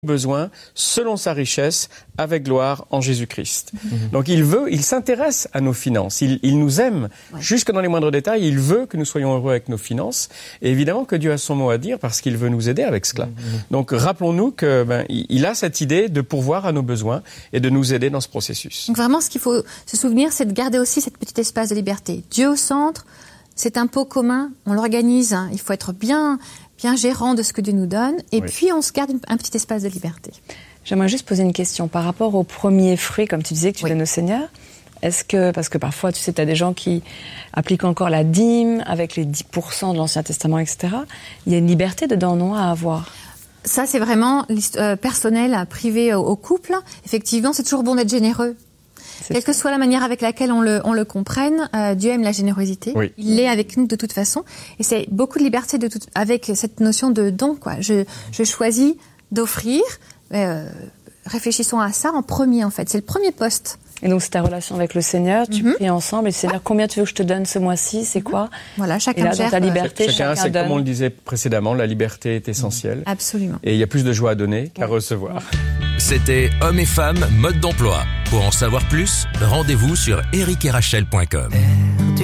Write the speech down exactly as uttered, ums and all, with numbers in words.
besoin selon sa richesse avec gloire en Jésus-Christ. Mmh. Donc il veut, il s'intéresse à nos finances, il, il nous aime ouais. jusque dans les moindres détails, il veut que nous soyons heureux avec nos finances et évidemment que Dieu a son mot à dire parce qu'il veut nous aider avec cela. Mmh. Donc rappelons-nous que ben, il a cette idée de pourvoir à nos besoins et de nous aider dans ce processus. Donc vraiment ce qu'il faut se souvenir, c'est de garder aussi cet petit espace de liberté. Dieu au centre, c'est un pot commun, on l'organise, hein. Il faut être bien bien gérant de ce que Dieu nous donne, et oui. puis on se garde un petit espace de liberté. J'aimerais juste poser une question par rapport au premier fruit, comme tu disais, que tu oui. donnes au Seigneur. Est-ce que, parce que parfois, tu sais, tu as des gens qui appliquent encore la dîme avec les dix pour cent de l'Ancien Testament, et cetera. Il y a une liberté dedans, non, à avoir? Ça, c'est vraiment euh, personnel, privé au, au couple. Effectivement, c'est toujours bon d'être généreux. C'est Quelle ça. que soit la manière avec laquelle on le, on le comprenne, euh, Dieu aime la générosité. Oui. Il l'est avec nous de toute façon. Et c'est beaucoup de liberté de tout, avec cette notion de don, quoi. Je, je choisis d'offrir. Euh, réfléchissons à ça en premier, en fait. C'est le premier poste. Et donc, c'est ta relation avec le Seigneur. Tu mm-hmm. pries ensemble. Et Seigneur, ouais. combien tu veux que je te donne ce mois-ci? C'est quoi? Voilà, chacun et là, gère. Dans ta liberté, chacun, chacun c'est donne. comme on le disait précédemment, la liberté est essentielle. Absolument. Et il y a plus de joie à donner qu'à ouais. recevoir. C'était Hommes et Femmes, mode d'emploi. Pour en savoir plus, rendez-vous sur eric et rachel point com.